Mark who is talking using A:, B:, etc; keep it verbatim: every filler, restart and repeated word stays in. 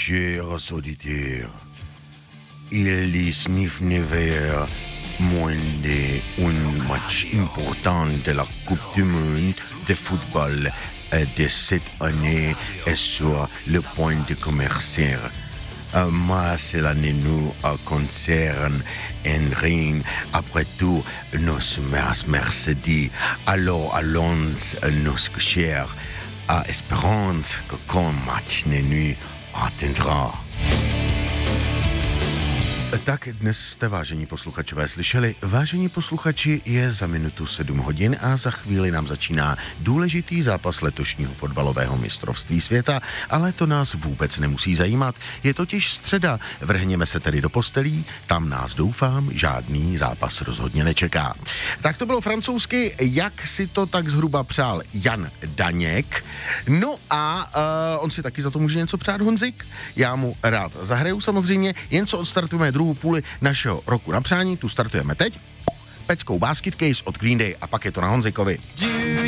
A: Chers auditeurs, il disniffe never monde un match important de la Coupe du Monde de football de cette année est sur le point de commencer. Mais cela ne nous concerne en rien. Après tout, nous sommes mercredi. Alors allons nous coucher à espérance que qu'un match ne nous attendra. Tak dnes jste, vážení posluchačové, slyšeli. Vážení posluchači, je za minutu sedm hodin a za chvíli nám začíná důležitý zápas letošního fotbalového mistrovství světa, ale to nás vůbec nemusí zajímat. Je totiž středa, vrhněme se tedy do postelí, tam nás, doufám, žádný zápas rozhodně nečeká. Tak to bylo francouzsky, jak si to tak zhruba přál Jan Daněk. No a uh, on si taky za to může něco přát, Honzik. Já mu rád zahraju samozřejmě, jen co odstartujeme druhou půli našeho roku na přání, tu startujeme teď. Peckou Basket Case od Green Day a pak je to na Honzikovi.